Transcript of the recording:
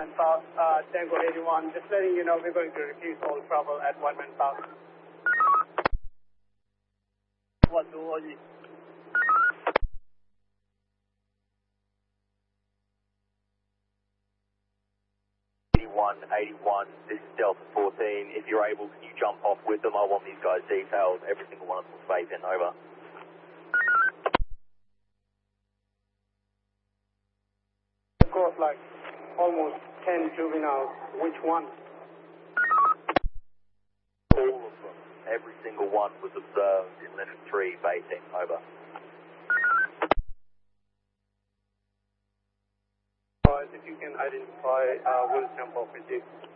Man Park, Tango 81. Just letting you know we're going to refuse all travel at One Man Park. What do you? 81, this is Delta 14. If you're able, can you jump off with them? I want these guys detailed. Every single one of them space in, over. Of course, like almost 10 juveniles. Which one? All of them. Every single one was observed in Leonard 3 basing, over. If you can identify, we'll jump off with you.